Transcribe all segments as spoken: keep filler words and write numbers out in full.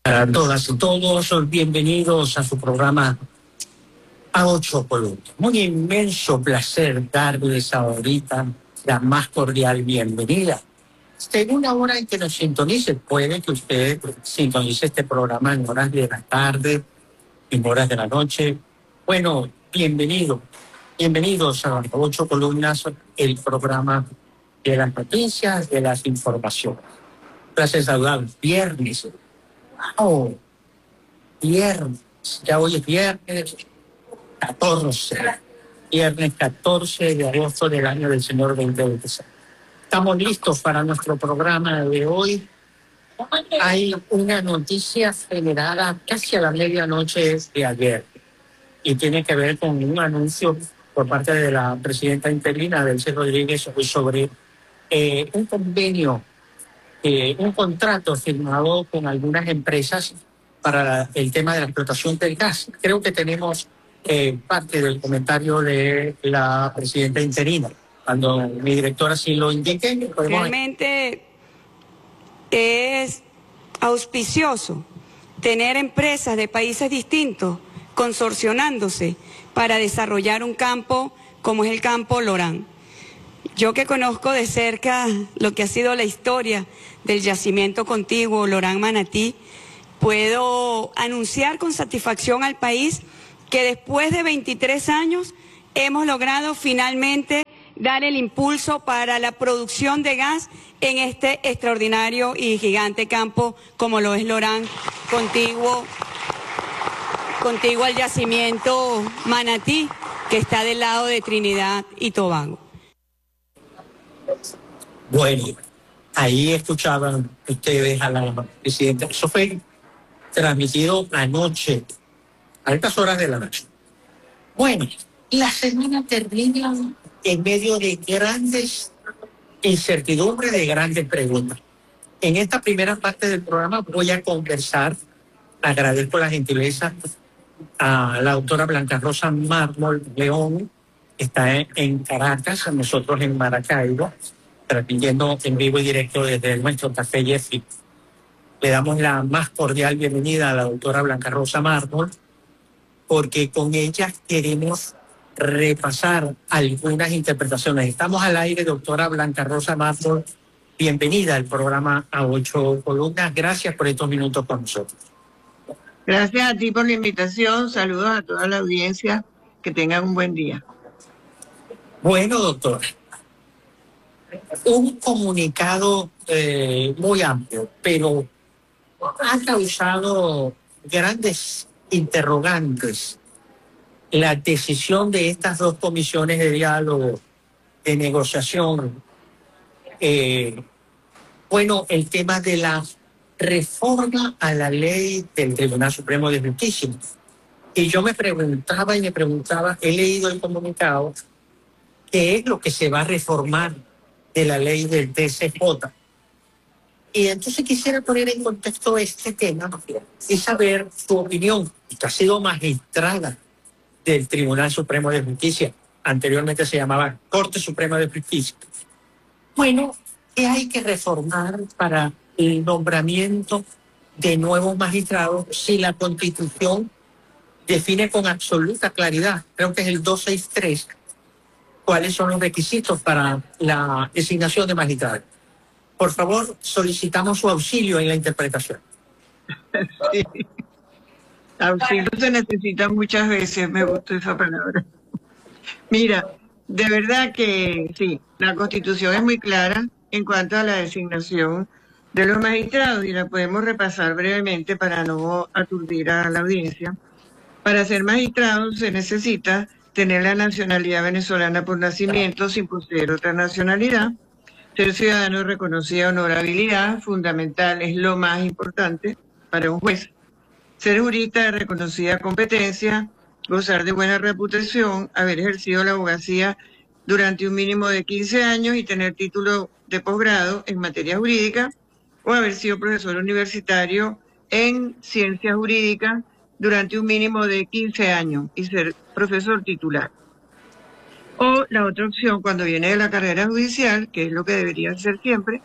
Para todas y todos, bienvenidos a su programa A Ocho Columnas. Muy inmenso placer darles ahorita la más cordial bienvenida. En una hora en que nos sintonice, puede que usted sintonice este programa en horas de la tarde, en horas de la noche. Bueno, bienvenido. Bienvenidos a Ocho Columnas, el programa de las noticias, de las informaciones. Placer saludar. Viernes. ¡Wow! Viernes. Ya hoy es viernes catorce. Viernes catorce de agosto del año del Señor veinte veintiséis. Estamos listos para nuestro programa de hoy. Hay una noticia generada casi a la medianoche de ayer y tiene que ver con un anuncio por parte de la presidenta interina, Delcy Rodríguez, sobre eh, un convenio, eh, un contrato firmado con algunas empresas para el tema de la explotación del gas. Creo que tenemos eh, parte del comentario de la presidenta interina. Cuando mi directora sí lo indique, podemos... Realmente es auspicioso tener empresas de países distintos consorcionándose para desarrollar un campo como es el campo Lorán. Yo que conozco de cerca lo que ha sido la historia del yacimiento contiguo Lorán Manatí, puedo anunciar con satisfacción al país que después de veintitrés años hemos logrado finalmente dar el impulso para la producción de gas en este extraordinario y gigante campo como lo es Lorán, contiguo, contiguo al yacimiento Manatí, que está del lado de Trinidad y Tobago. Bueno, ahí escuchaban ustedes a la presidenta. Eso fue transmitido anoche, a altas horas de la noche. Bueno, la semana termina en medio de grandes incertidumbres, de grandes preguntas. En esta primera parte del programa voy a conversar, agradezco la gentileza a la doctora Blanca Rosa Mármol León, está en, en Caracas, nosotros en Maracaibo, transmitiendo en vivo y directo desde nuestro café Jeffy. Le damos la más cordial bienvenida a la doctora Blanca Rosa Mármol, porque con ella queremos repasar algunas interpretaciones. Estamos al aire, doctora Blanca Rosa Mármol. Bienvenida al programa A Ocho Columnas. Gracias por estos minutos con nosotros. Gracias a ti por la invitación. Saludos a toda la audiencia. Que tengan un buen día. Bueno, doctora. Un comunicado eh, muy amplio, pero ha causado grandes interrogantes la decisión de estas dos comisiones de diálogo, de negociación. Eh, bueno, el tema de la reforma a la ley del Tribunal Supremo de Justicia. Y yo me preguntaba y me preguntaba, he leído el comunicado, ¿qué es lo que se va a reformar de la ley del T C J? Y entonces quisiera poner en contexto este tema y saber su opinión, que ha sido magistrada del Tribunal Supremo de Justicia, anteriormente se llamaba Corte Suprema de Justicia. Bueno, ¿qué hay que reformar para el nombramiento de nuevos magistrados si la Constitución define con absoluta claridad, creo que es el doscientos sesenta y tres, cuáles son los requisitos para la designación de magistrados? Por favor, solicitamos su auxilio en la interpretación. Sí. Auxilio se necesita muchas veces, me gustó esa palabra. Mira, de verdad que sí, la Constitución es muy clara en cuanto a la designación de los magistrados y la podemos repasar brevemente para no aturdir a la audiencia. Para ser magistrado se necesita tener la nacionalidad venezolana por nacimiento sin poseer otra nacionalidad, ser ciudadano de reconocida honorabilidad, fundamental, es lo más importante para un juez, ser jurista de reconocida competencia, gozar de buena reputación, haber ejercido la abogacía durante un mínimo de quince años y tener título de posgrado en materia jurídica, o haber sido profesor universitario en ciencias jurídicas durante un mínimo de quince años y ser profesor titular. O la otra opción, cuando viene de la carrera judicial, que es lo que debería ser siempre,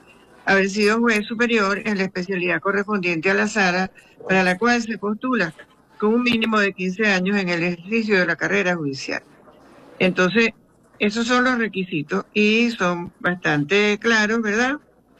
haber sido juez superior en la especialidad correspondiente a la sala para la cual se postula, con un mínimo de quince años en el ejercicio de la carrera judicial. Entonces, esos son los requisitos y son bastante claros, ¿verdad?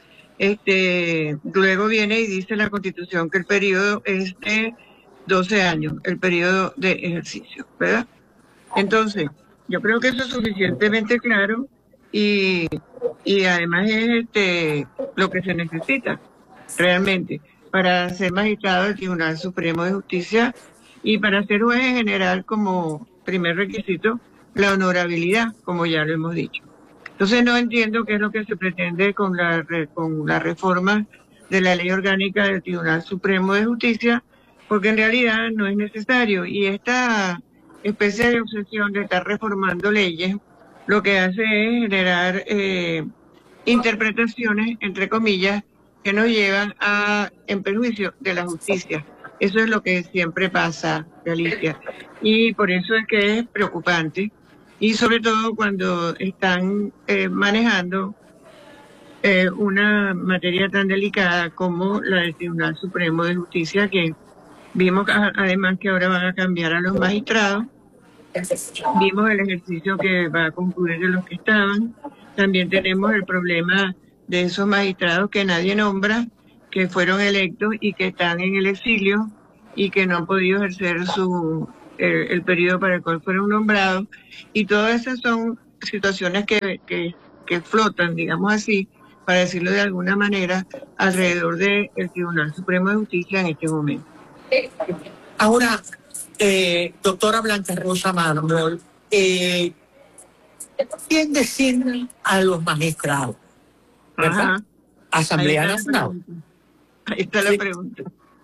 Este, luego viene y dice la Constitución que el periodo es de doce años, el periodo de ejercicio, ¿verdad? Entonces, yo creo que eso es suficientemente claro y, y además es este, lo que se necesita realmente para ser magistrado del Tribunal Supremo de Justicia y para ser juez en general como primer requisito la honorabilidad, como ya lo hemos dicho. Entonces no entiendo qué es lo que se pretende con la, con la reforma de la Ley Orgánica del Tribunal Supremo de Justicia, porque en realidad no es necesario. Y esta especie de obsesión de estar reformando leyes, lo que hace es generar eh, interpretaciones, entre comillas, que nos llevan a en perjuicio de la justicia. Eso es lo que siempre pasa, Galicia. Y por eso es que es preocupante. Y sobre todo cuando están eh, manejando eh, una materia tan delicada como la del Tribunal Supremo de Justicia, que vimos a, además que ahora van a cambiar a los magistrados, vimos el ejercicio que va a concluir de los que estaban, también tenemos el problema de esos magistrados que nadie nombra, que fueron electos y que están en el exilio y que no han podido ejercer su el, el periodo para el cual fueron nombrados, y todas esas son situaciones que, que, que flotan, digamos así, para decirlo de alguna manera, alrededor del Tribunal Supremo de Justicia en este momento. Ahora, eh, doctora Blanca Rosa Mármol, eh, ¿quién designa a los magistrados? ¿Verdad? Ajá. Asamblea Nacional. Ahí está la pregunta.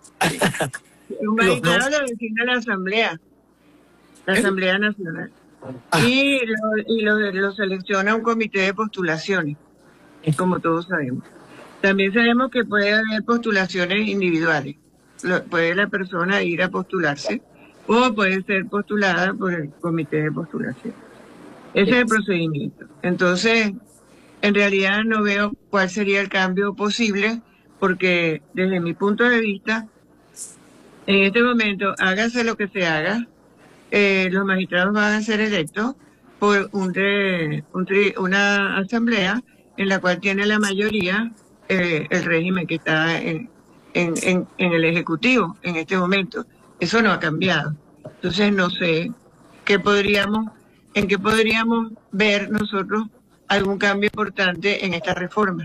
Un magistrado lo designa la Asamblea, la Asamblea Nacional. Ah. Y, lo, y lo, lo selecciona un comité de postulaciones, como todos sabemos. También sabemos que puede haber postulaciones individuales. Lo, puede la persona ir a postularse o puede ser postulada por el comité de postulación. Ese es el procedimiento. Entonces, en realidad no veo cuál sería el cambio posible, porque desde mi punto de vista, en este momento, hágase lo que se haga, eh, los magistrados van a ser electos por un de, un tri, una asamblea en la cual tiene la mayoría eh, el régimen que está en, en, en, en el Ejecutivo en este momento. Eso no ha cambiado. Entonces no sé qué podríamos, en qué podríamos ver nosotros algún cambio importante en esta reforma.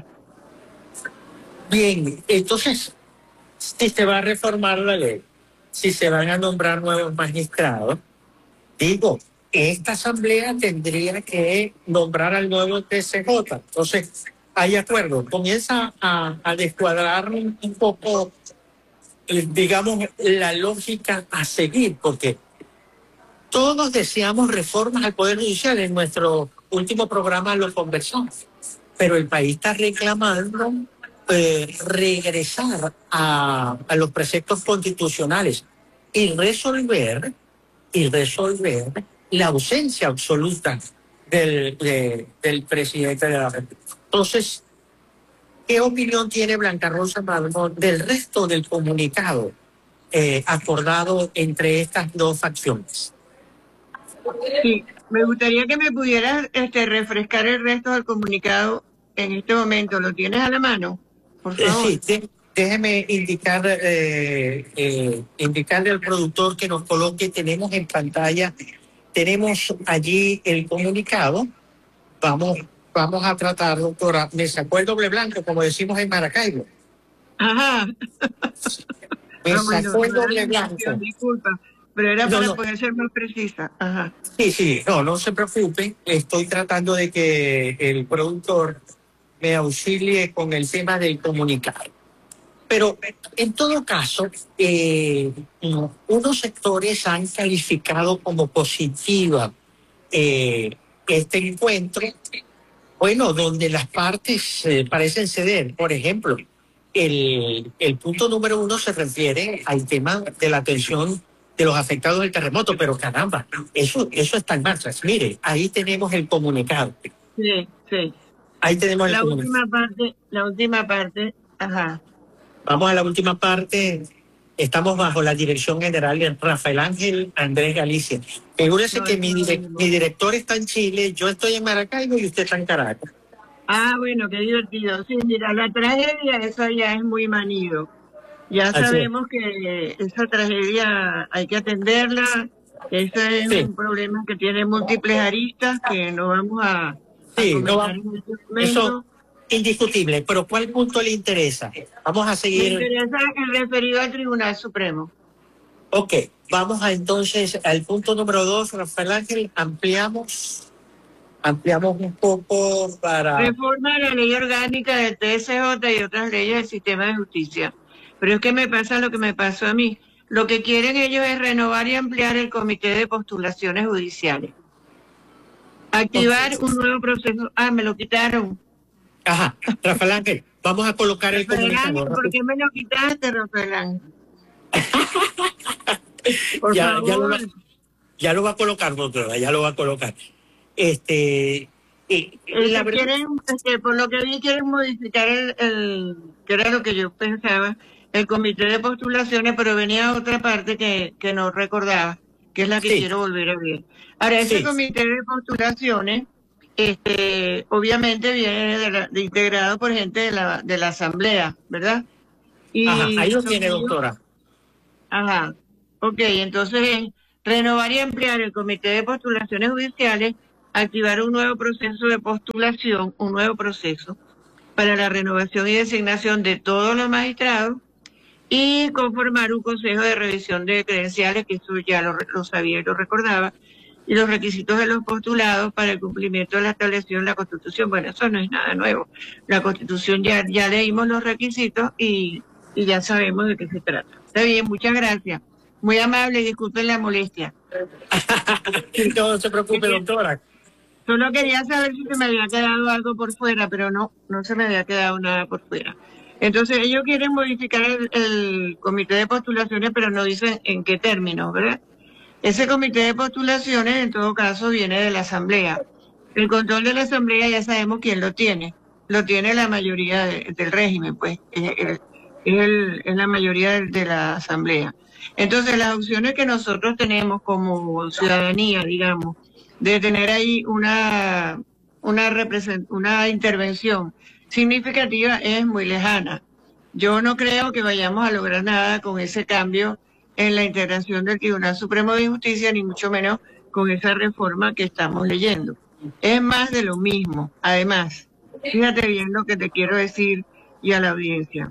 Bien, entonces, si se va a reformar la ley, si se van a nombrar nuevos magistrados, digo, esta asamblea tendría que nombrar al nuevo T C J. Entonces, hay acuerdo. Comienza a, a descuadrar un, un poco, digamos, la lógica a seguir, porque todos deseamos reformas al Poder Judicial. En nuestro último programa lo conversamos, pero el país está reclamando eh, regresar a, a los preceptos constitucionales y resolver, y resolver la ausencia absoluta del, de, del presidente de la República. Entonces, ¿qué opinión tiene Blanca Rosa Mármol del resto del comunicado eh, acordado entre estas dos facciones? Sí, me gustaría que me pudieras este, refrescar el resto del comunicado en este momento. ¿Lo tienes a la mano? Por favor. Eh, sí, de, déjeme indicar, eh, eh, indicarle al productor que nos coloque, tenemos en pantalla, tenemos allí el comunicado. Vamos, vamos a tratar, doctora. Me sacó el doble blanco, como decimos en Maracaibo. Ajá. Me no, sacó bueno, el doble blanco. Disculpa, pero era no, para no. poder ser más precisa. Ajá. Sí, sí, no, no se preocupe. Estoy tratando de que el productor me auxilie con el tema del comunicado. Pero en todo caso, eh, unos sectores han calificado como positiva eh, este encuentro, bueno, donde las partes eh, parecen ceder. Por ejemplo, el, el punto número uno se refiere al tema de la atención de los afectados del terremoto, pero caramba, eso, eso está en marcha. Mire, ahí tenemos el comunicado. Sí, sí. Ahí tenemos la el última parte, la última parte, ajá. Vamos a la última parte. Estamos bajo la dirección general de Rafael Ángel Andrés Galicia. Figúrese No, que eso mi, no direc- mismo. mi director está en Chile, yo estoy en Maracaibo y usted está en Caracas. Ah, bueno, qué divertido. Sí, mira, la tragedia, esa ya es muy manido. Ya Así es. sabemos que esa tragedia hay que atenderla. Ese es Sí, un problema que tiene múltiples aristas que no vamos a, a sí, no comentar va, en este eso momento. indiscutible, pero ¿cuál punto le interesa? Vamos a Me seguir. interesa el referido al Tribunal Supremo. Ok, vamos a entonces al punto número dos, Rafael Ángel, ampliamos, ampliamos un poco para... Reforma a la ley orgánica del T S J y otras leyes del sistema de justicia. Pero es que me pasa lo que me pasó a mí. Lo que quieren ellos es renovar y ampliar el comité de postulaciones judiciales. Activar Ok. un nuevo proceso. Ah, me lo quitaron. Ajá, Rafael Ángel, vamos a colocar el Rafael comunicador. Ángel, ¿por qué me lo quitaste, Rafael Ángel? Por Ya, ya, lo va, favor. ya lo va a colocar, doctora, ya lo va a colocar. Este, y, y la Este, verdad, quieren, este, por lo que vi, quieren modificar el, el, que era lo que yo pensaba, el comité de postulaciones, pero venía otra parte que, que no recordaba, que es la que sí, quiero volver a ver. Ahora, ese sí, comité de postulaciones, este, obviamente viene de la- de integrado por gente de la, de la asamblea, ¿verdad? ajá, ahí Y lo son tiene, ellos, doctora. ajá, ok, entonces es renovar y ampliar el comité de postulaciones judiciales, activar un nuevo proceso de postulación, un nuevo proceso para la renovación y designación de todos los magistrados y conformar un consejo de revisión de credenciales, que eso ya lo, lo sabía y lo recordaba, y los requisitos de los postulados para el cumplimiento de la establecido en la Constitución. Bueno, eso no es nada nuevo. La Constitución ya, ya leímos los requisitos y, y ya sabemos de qué se trata. Está bien, muchas gracias. Muy amable y disculpen la molestia. No se preocupe, doctora. Solo quería saber si se me había quedado algo por fuera, pero no, no se me había quedado nada por fuera. Entonces, ellos quieren modificar el, el comité de postulaciones, pero no dicen en qué términos, ¿verdad? Ese comité de postulaciones, en todo caso, viene de la Asamblea. El control de la Asamblea ya sabemos quién lo tiene. Lo tiene la mayoría de, del régimen, pues. Es, es, el, es la mayoría de, de la Asamblea. Entonces, las opciones que nosotros tenemos como ciudadanía, digamos, de tener ahí una, una, represent, una intervención significativa es muy lejana. Yo no creo que vayamos a lograr nada con ese cambio en la integración del Tribunal Supremo de Justicia, ni mucho menos con esa reforma que estamos leyendo. Es más de lo mismo. Además, fíjate bien lo que te quiero decir y a la audiencia.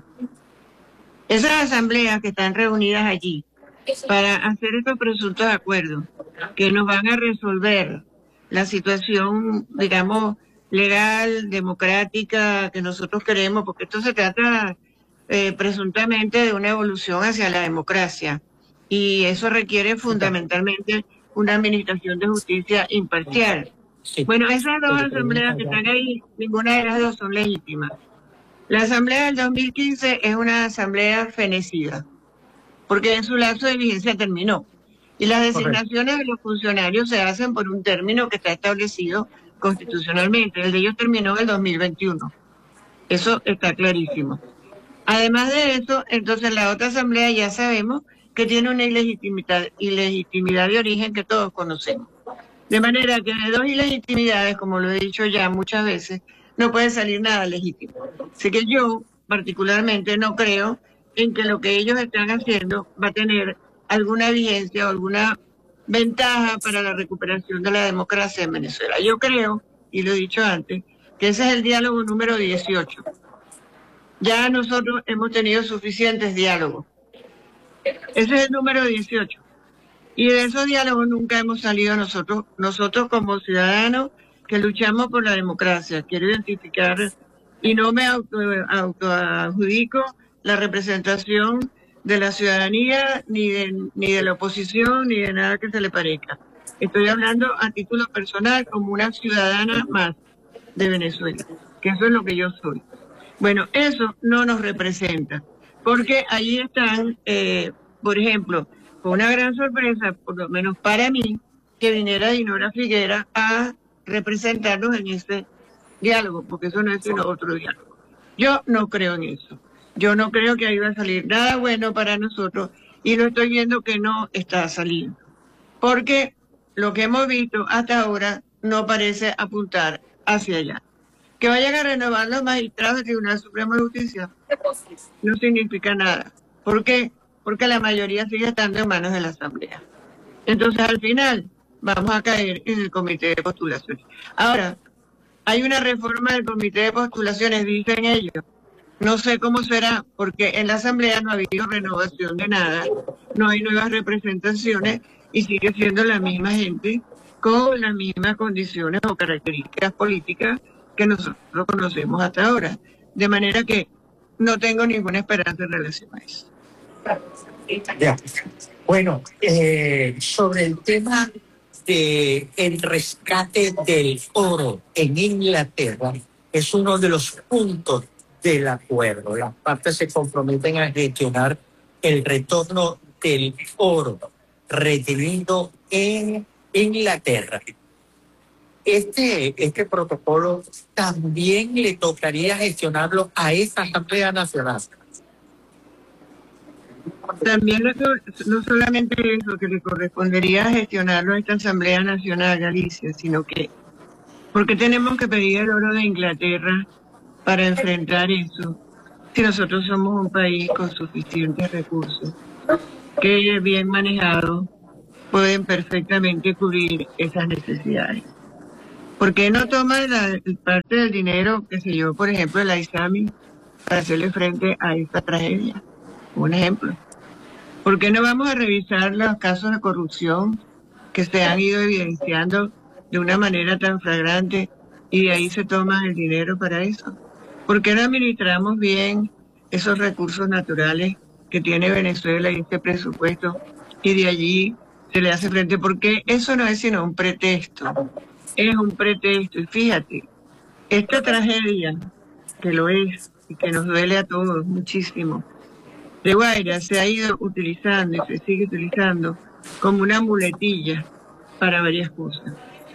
Esas asambleas que están reunidas allí para hacer estos presuntos acuerdos que nos van a resolver la situación, digamos, legal, democrática que nosotros queremos, porque esto se trata eh, presuntamente de una evolución hacia la democracia y eso requiere fundamentalmente una administración de justicia imparcial. Sí. Bueno, esas dos asambleas que están ahí, ninguna de las dos son legítimas. La asamblea del dos mil quince es una asamblea fenecida, porque en su lapso de vigencia terminó. Y las designaciones Correcto. de los funcionarios se hacen por un término que está establecido constitucionalmente. El de ellos terminó en el dos mil veintiuno. Eso está clarísimo. Además de eso, entonces la otra asamblea ya sabemos que tiene una ilegitimidad, ilegitimidad de origen que todos conocemos. De manera que de dos ilegitimidades, como lo he dicho ya muchas veces, no puede salir nada legítimo. Así que yo particularmente no creo en que lo que ellos están haciendo va a tener alguna vigencia o alguna ventaja para la recuperación de la democracia en Venezuela. Yo creo, y lo he dicho antes, que ese es el diálogo número dieciocho. Ya nosotros hemos tenido suficientes diálogos. Ese es el número dieciocho. Y de esos diálogos nunca hemos salido nosotros, nosotros como ciudadanos que luchamos por la democracia. Quiero identificar y no me auto, autoadjudico la representación de la ciudadanía, ni de, ni de la oposición, ni de nada que se le parezca. Estoy hablando a título personal como una ciudadana más de Venezuela, que eso es lo que yo soy. Bueno, eso no nos representa, porque allí están, eh, por ejemplo, fue una gran sorpresa, por lo menos para mí, que viniera Dinora Figuera a representarnos en ese diálogo, porque eso no es sino otro diálogo. Yo no creo en eso. Yo no creo que ahí va a salir nada bueno para nosotros y lo estoy viendo que no está saliendo. Porque lo que hemos visto hasta ahora no parece apuntar hacia allá. Que vayan a renovar los magistrados del Tribunal Supremo de Justicia no significa nada. ¿Por qué? Porque la mayoría sigue estando en manos de la Asamblea. Entonces, al final, vamos a caer en el comité de postulaciones. Ahora, hay una reforma del comité de postulaciones, dicen ellos. No sé cómo será, porque en la Asamblea no ha habido renovación de nada, no hay nuevas representaciones y sigue siendo la misma gente con las mismas condiciones o características políticas que nosotros conocemos hasta ahora. De manera que no tengo ninguna esperanza en relación a eso. Ya. Bueno, eh, sobre el tema de el rescate del oro en Inglaterra, es uno de los puntos del acuerdo. Las partes se comprometen a gestionar el retorno del oro retenido en Inglaterra. Este, este protocolo también le tocaría gestionarlo a esta Asamblea Nacional. También no solamente eso, que le correspondería gestionarlo a esta Asamblea Nacional, Galicia, sino que, porque tenemos que pedir el oro de Inglaterra para enfrentar eso, si nosotros somos un país con suficientes recursos, que bien manejados pueden perfectamente cubrir esas necesidades. ¿Por qué no toma la parte del dinero, qué sé yo, por ejemplo, el AISAMI, para hacerle frente a esta tragedia? Un ejemplo. ¿Por qué no vamos a revisar los casos de corrupción que se han ido evidenciando de una manera tan flagrante y de ahí se toma el dinero para eso? ¿Por qué no administramos bien esos recursos naturales que tiene Venezuela y este presupuesto y de allí se le hace frente? Porque eso no es sino un pretexto, es un pretexto. Y fíjate, esta tragedia, que lo es y que nos duele a todos muchísimo, de Guaira se ha ido utilizando y se sigue utilizando como una muletilla para varias cosas.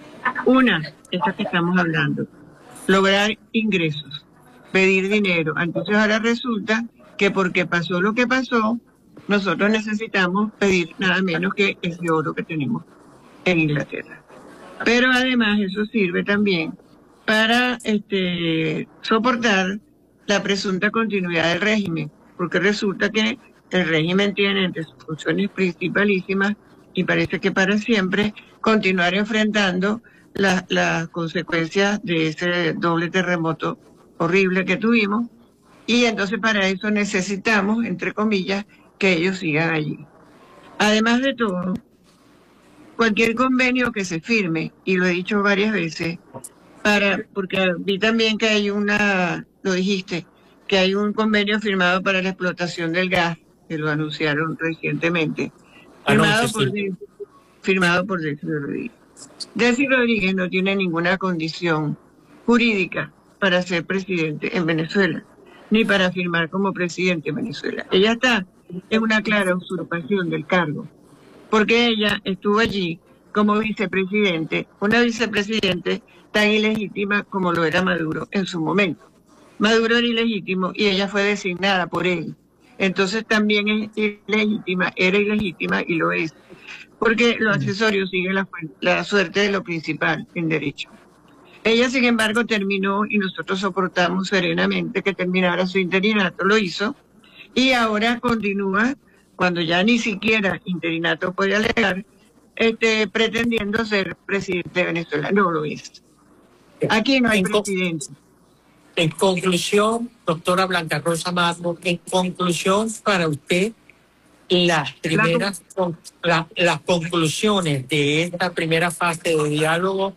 Una, esta que estamos hablando, lograr ingresos, pedir dinero. Entonces ahora resulta que porque pasó lo que pasó, nosotros necesitamos pedir nada menos que ese oro que tenemos en Inglaterra. Pero además eso sirve también para este, soportar la presunta continuidad del régimen, porque resulta que el régimen tiene entre sus funciones principalísimas, y parece que para siempre, continuar enfrentando las la consecuencias de ese doble terremoto horrible que tuvimos, y entonces para eso necesitamos, entre comillas, que ellos sigan allí. Además de todo, cualquier convenio que se firme, y lo he dicho varias veces, para porque vi también que hay una, lo dijiste, que hay un convenio firmado para la explotación del gas, que lo anunciaron recientemente, firmado Anuncio, por, sí. firmado por Delcy Rodríguez. Delcy Rodríguez no tiene ninguna condición jurídica para ser presidente en Venezuela, ni para firmar como presidente en Venezuela. Ella está en una clara usurpación del cargo, porque ella estuvo allí como vicepresidente, una vicepresidente tan ilegítima como lo era Maduro en su momento. Maduro era ilegítimo y ella fue designada por él. Entonces también es ilegítima, era ilegítima y lo es, porque los accesorios siguen la, la suerte de lo principal en derecho. Ella, sin embargo, terminó y nosotros soportamos serenamente que terminara su interinato, lo hizo, y ahora continúa, cuando ya ni siquiera interinato puede alegar, este, pretendiendo ser presidente de Venezuela. No lo es. Aquí no hay presidente. En conclusión, doctora Blanca Rosa Magno, en conclusión para usted, las primeras, la, las conclusiones de esta primera fase de diálogo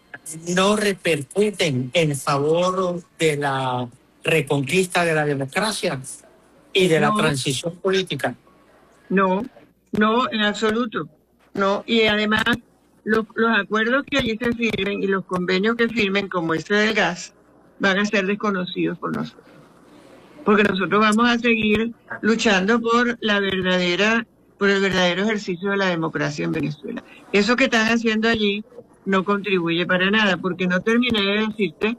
no repercuten en favor de la reconquista de la democracia y de la No. transición política. No, no, en absoluto. No, y además los, los acuerdos que allí se firmen y los convenios que firmen, como este del gas, van a ser desconocidos por nosotros. Porque nosotros vamos a seguir luchando por la verdadera, por el verdadero ejercicio de la democracia en Venezuela. Eso que están haciendo allí no contribuye para nada, porque no terminé de decirte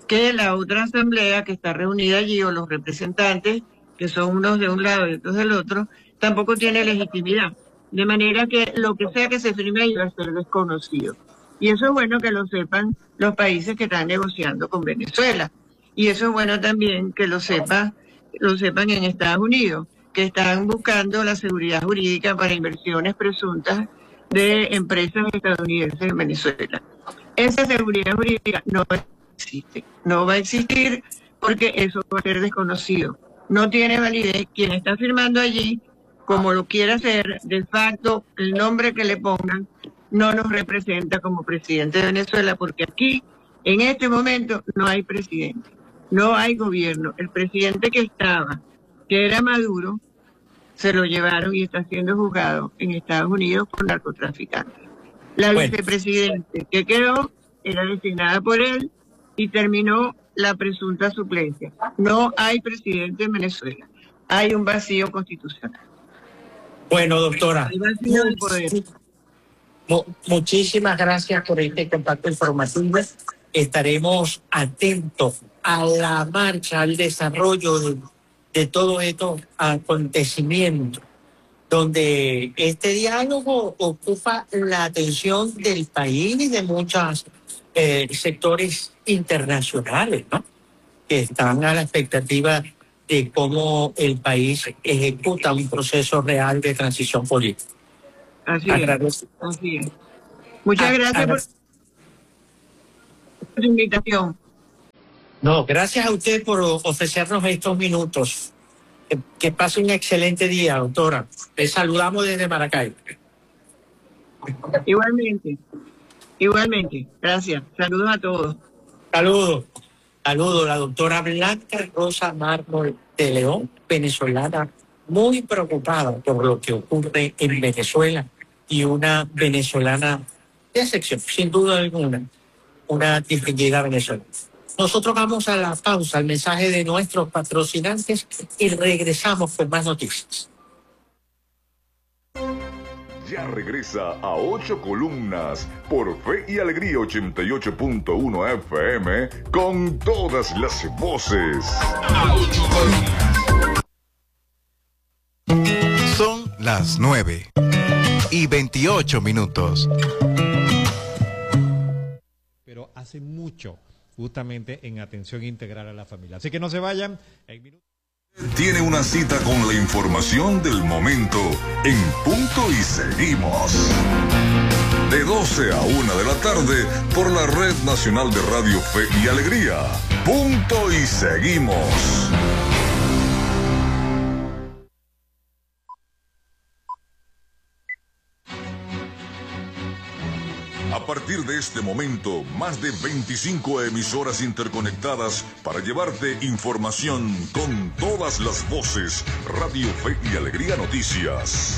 que la otra asamblea que está reunida allí, o los representantes, que son unos de un lado y otros del otro, tampoco tiene legitimidad. De manera que lo que sea que se firme ahí va a ser desconocido. Y eso es bueno que lo sepan los países que están negociando con Venezuela. Y eso es bueno también que lo sepa, lo sepan en Estados Unidos, que están buscando la seguridad jurídica para inversiones presuntas de empresas estadounidenses en Venezuela. Esa seguridad jurídica no existe, no va a existir porque eso va a ser desconocido. No tiene validez. Quien está firmando allí, como lo quiera hacer, de facto, el nombre que le pongan, no nos representa como presidente de Venezuela, porque aquí, en este momento, no hay presidente, no hay gobierno. El presidente que estaba, que era Maduro, se lo llevaron y está siendo juzgado en Estados Unidos por narcotraficantes. La Bueno. vicepresidente que quedó era designada por él y terminó la presunta suplencia. No hay presidente en Venezuela. Hay un vacío constitucional. Bueno, doctora, Hay vacío de poder. mu- muchísimas gracias por este contacto informativo. Estaremos atentos a la marcha, al desarrollo de, de todos estos acontecimientos, donde este diálogo ocupa la atención del país y de muchos eh, sectores internacionales, ¿no?, que están a la expectativa de cómo el país ejecuta un proceso real de transición política. Así es. Agradezco. Así es. Muchas Ah, gracias ah, por tu invitación. No, gracias a usted por ofrecernos estos minutos. Que, que pase un excelente día, doctora. Le saludamos desde Maracay. Igualmente. Igualmente. Gracias. Saludos a todos. Saludos. Saludos, la doctora Blanca Rosa Mármol de León, venezolana, muy preocupada por lo que ocurre en Venezuela, y una venezolana de excepción, sin duda alguna, una distinguida venezolana. Nosotros vamos a la pausa, al mensaje de nuestros patrocinantes, y regresamos con más noticias. Ya regresa a Ocho Columnas por Fe y Alegría ochenta y ocho punto uno F M con todas las voces. Son las nueve y veintiocho minutos. Pero hace mucho, justamente en atención integral a la familia. Así que no se vayan. En minutos. Tiene una cita con la información del momento en Punto y Seguimos. De doce a una de la tarde por la Red Nacional de Radio Fe y Alegría. Punto y Seguimos. A partir de este momento, más de veinticinco emisoras interconectadas para llevarte información con todas las voces. Radio Fe y Alegría Noticias.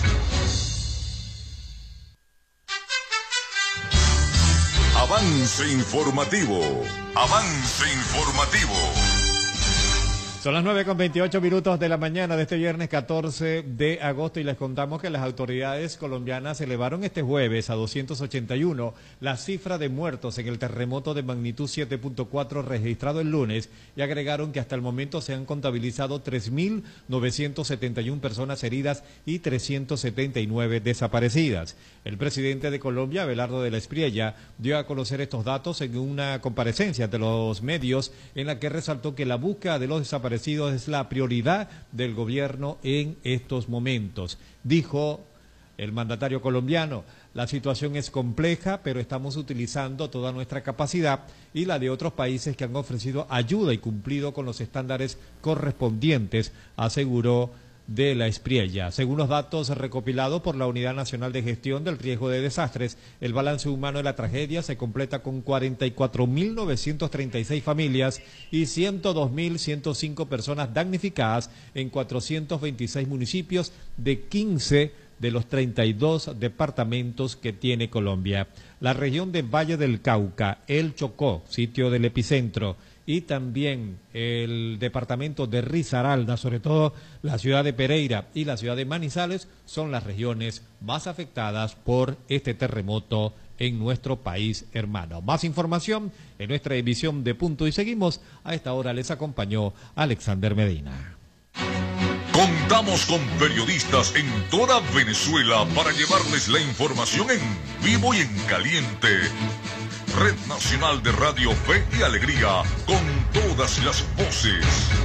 Avance informativo. Avance informativo. Son las nueve con veintiocho minutos de la mañana de este viernes catorce de agosto, y les contamos que las autoridades colombianas elevaron este jueves a doscientos ochenta y uno la cifra de muertos en el terremoto de magnitud siete punto cuatro registrado el lunes, y agregaron que hasta el momento se han contabilizado tres mil novecientas setenta y una personas heridas y trescientas setenta y nueve desaparecidas. El presidente de Colombia, Abelardo de la Espriella, dio a conocer estos datos en una comparecencia ante los medios, en la que resaltó que la búsqueda de los desaparecidos es la prioridad del gobierno en estos momentos. Dijo el mandatario colombiano: la situación es compleja, pero estamos utilizando toda nuestra capacidad y la de otros países que han ofrecido ayuda y cumplido con los estándares correspondientes, aseguró de la Espriella. Según los datos recopilados por la Unidad Nacional de Gestión del Riesgo de Desastres, el balance humano de la tragedia se completa con cuarenta y cuatro mil novecientas treinta y seis familias y ciento dos mil ciento cinco personas damnificadas en cuatrocientos veintiséis municipios de quince de los treinta y dos departamentos que tiene Colombia. La región de Valle del Cauca, el Chocó, sitio del epicentro, y también el departamento de Risaralda, sobre todo la ciudad de Pereira y la ciudad de Manizales, son las regiones más afectadas por este terremoto en nuestro país hermano. Más información en nuestra emisión de Punto y Seguimos. A esta hora les acompañó Alexander Medina. Contamos con periodistas en toda Venezuela para llevarles la información en vivo y en caliente. Red Nacional de Radio Fe y Alegría, con todas las voces.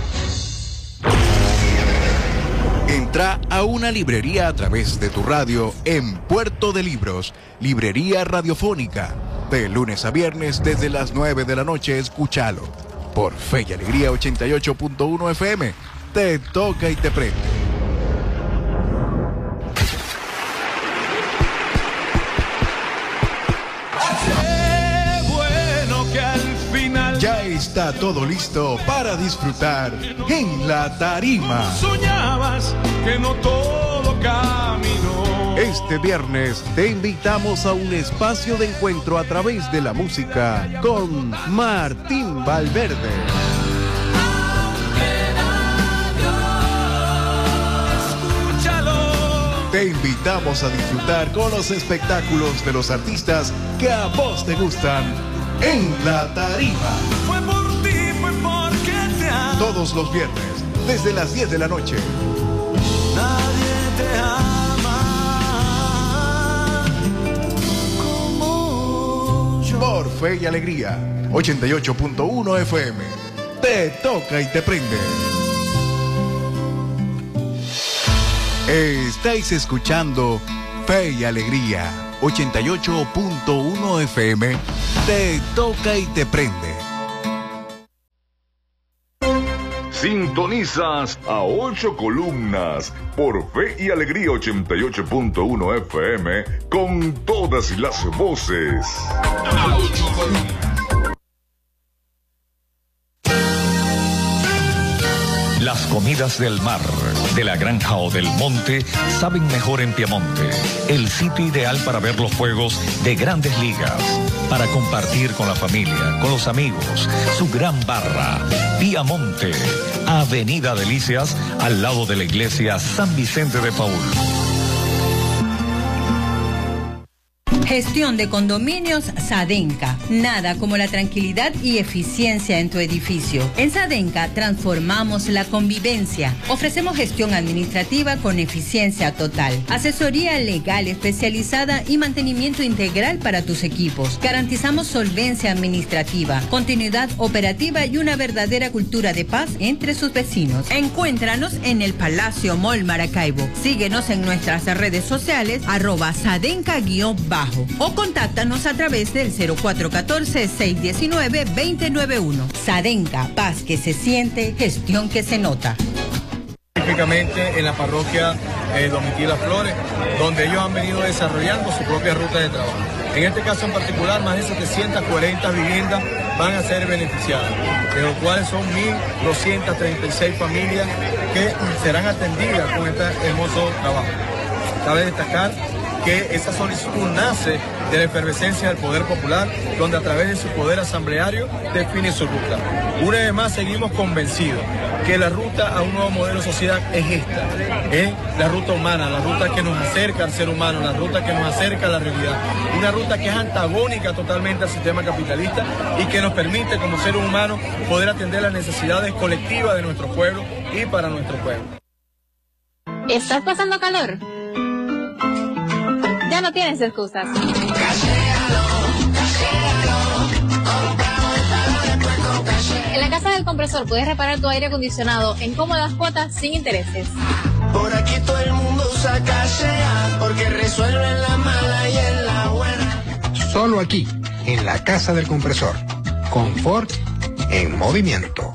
Entra a una librería a través de tu radio en Puerto de Libros, librería radiofónica. De lunes a viernes desde las nueve de la noche, escúchalo. Por Fe y Alegría ochenta y ocho punto uno F M. Te toca y te prende. Qué bueno que al final ya está todo listo para disfrutar en la tarima. Soñabas que no todo caminó. Este viernes te invitamos a un espacio de encuentro a través de la música con Martín Valverde. Te invitamos a disfrutar con los espectáculos de los artistas que a vos te gustan en la tarima. Fue por ti, fue porque te amo. Todos los viernes, desde las diez de la noche. Nadie te ama como yo. Por Fe y Alegría, ochenta y ocho punto uno F M. Te toca y te prende. Estáis escuchando Fe y Alegría, ochenta y ocho punto uno F M. Te toca y te prende. Sintonizas a ocho columnas por Fe y Alegría ochenta y ocho punto uno F M, con todas las voces. Las comidas del mar, de la granja o del monte saben mejor en Piamonte, el sitio ideal para ver los juegos de Grandes Ligas, para compartir con la familia, con los amigos, su gran barra. Piamonte, Avenida Delicias, al lado de la iglesia San Vicente de Paúl. Gestión de condominios Sadenca. Nada como la tranquilidad y eficiencia en tu edificio. En Sadenca transformamos la convivencia. Ofrecemos gestión administrativa con eficiencia total, asesoría legal especializada y mantenimiento integral para tus equipos. Garantizamos solvencia administrativa, continuidad operativa y una verdadera cultura de paz entre sus vecinos. Encuéntranos en el Palacio Mall Maracaibo. Síguenos en nuestras redes sociales, arroba Sadenca-bajo. O contáctanos a través del cero cuatro uno cuatro, seis uno nueve, dos cero nueve uno. Sadenca, paz que se siente, gestión que se nota. Específicamente en la parroquia eh, Domitila Flores, donde ellos han venido desarrollando su propia ruta de trabajo. En este caso en particular, más de setecientas cuarenta viviendas van a ser beneficiadas, de los cuales son mil doscientas treinta y seis familias que serán atendidas con este hermoso trabajo. Cabe destacar que esa solicitud nace de la efervescencia del poder popular, donde a través de su poder asambleario define su ruta. Una vez más seguimos convencidos que la ruta a un nuevo modelo de sociedad es esta, ¿eh? La ruta humana, la ruta que nos acerca al ser humano, la ruta que nos acerca a la realidad, una ruta que es antagónica totalmente al sistema capitalista y que nos permite como seres humanos poder atender las necesidades colectivas de nuestro pueblo y para nuestro pueblo. ¿Estás pasando calor? Ya no tienes excusas. En la Casa del Compresor puedes reparar tu aire acondicionado en cómodas cuotas sin intereses. Por aquí todo el mundo usa Cashea porque resuelven la mala y en la buena. Solo aquí, en la Casa del Compresor. Confort en movimiento.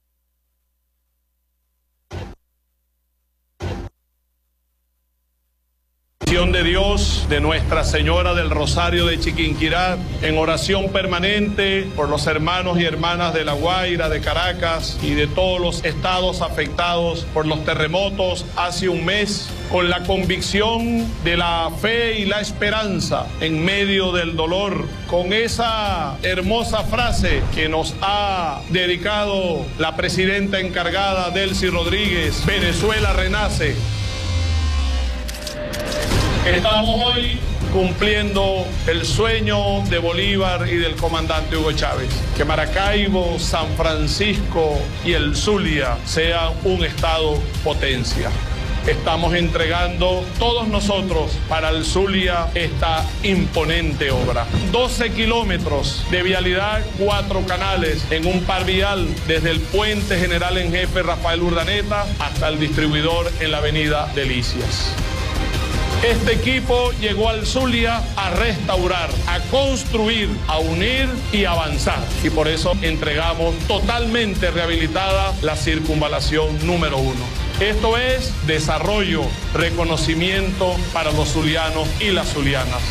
De Dios, de Nuestra Señora del Rosario de Chiquinquirá, en oración permanente por los hermanos y hermanas de La Guaira, de Caracas y de todos los estados afectados por los terremotos hace un mes, con la convicción de la fe y la esperanza en medio del dolor, con esa hermosa frase que nos ha dedicado la presidenta encargada, Delcy Rodríguez: Venezuela renace. Estamos hoy cumpliendo el sueño de Bolívar y del comandante Hugo Chávez, que Maracaibo, San Francisco y el Zulia sean un estado potencia. Estamos entregando todos nosotros para el Zulia esta imponente obra. doce kilómetros de vialidad, cuatro canales en un par vial desde el puente general en jefe Rafael Urdaneta hasta el distribuidor en la avenida Delicias. Este equipo llegó al Zulia a restaurar, a construir, a unir y a avanzar. Y por eso entregamos totalmente rehabilitada la circunvalación número uno. Esto es desarrollo, reconocimiento para los zulianos y las zulianas.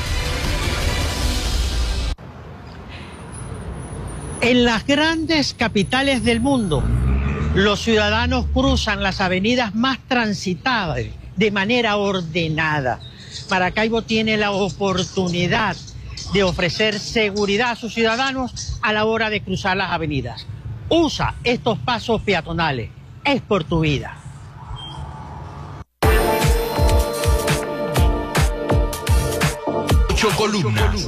En las grandes capitales del mundo, los ciudadanos cruzan las avenidas más transitadas de manera ordenada. Maracaibo tiene la oportunidad de ofrecer seguridad a sus ciudadanos a la hora de cruzar las avenidas. Usa estos pasos peatonales. Es por tu vida. Ocho columnas.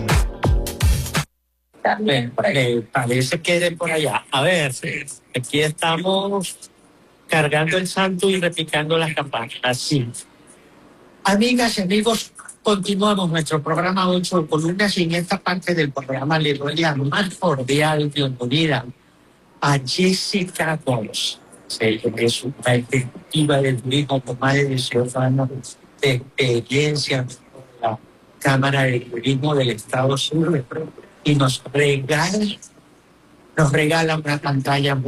Me, me parece que de por allá. A ver, aquí estamos cargando el santo y repicando las campanas. Así. Amigas y amigos, continuamos nuestro programa ocho columnas y en esta parte del programa le doy la más cordial bienvenida a Jessica Goss. Ella es una ejecutiva del turismo con más de dieciocho años de experiencia en la Cámara de Turismo del Estado Sur y nos regala, nos regala una pantalla muy